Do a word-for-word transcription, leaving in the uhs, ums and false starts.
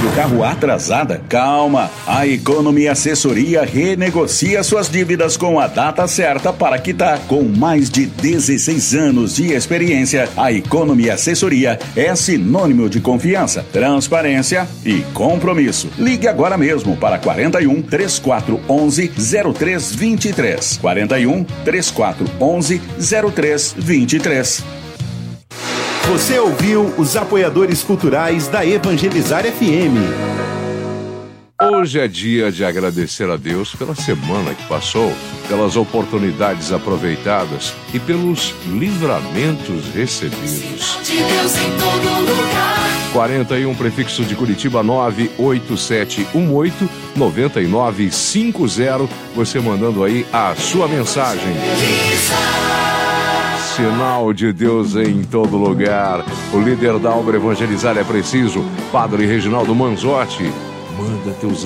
do carro atrasada? Calma, a Economy Assessoria renegocia suas dívidas com a data certa para quitar. Com mais de dezesseis anos de experiência, a Economy Assessoria é sinônimo de confiança, transparência e compromisso. Ligue agora mesmo para quarenta e um, trinta e quatro, onze, zero três vinte e três. quarenta e um, trinta e quatro, onze, zero três vinte e três. Você ouviu os apoiadores culturais da Evangelizar F M. Hoje é dia de agradecer a Deus pela semana que passou, pelas oportunidades aproveitadas e pelos livramentos recebidos. De Deus em todo lugar. quarenta e um, prefixo de Curitiba, nove oito sete um oito, nove nove cinco zero. Você mandando aí a sua mensagem. Sinal de Deus em todo lugar. O líder da obra Evangelizar é Preciso, Padre Reginaldo Manzotti. Manda teus